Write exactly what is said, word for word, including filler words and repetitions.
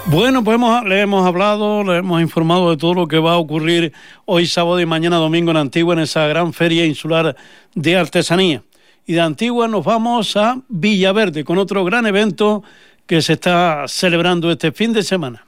Bueno, pues hemos, le hemos hablado, le hemos informado de todo lo que va a ocurrir hoy sábado y mañana domingo en Antigua, en esa gran feria insular de artesanía. Y de Antigua nos vamos a Villaverde con otro gran evento que se está celebrando este fin de semana.